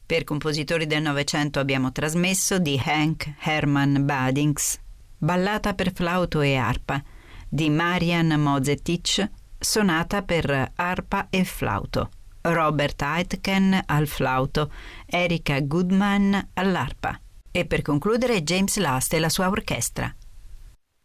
Per compositori del Novecento abbiamo trasmesso di Hank Hermann Badings, Ballata per flauto e arpa, di Marian Mozetič, Sonata per arpa e flauto, Robert Aitken al flauto, Erika Goodman all'arpa e per concludere James Last e la sua orchestra.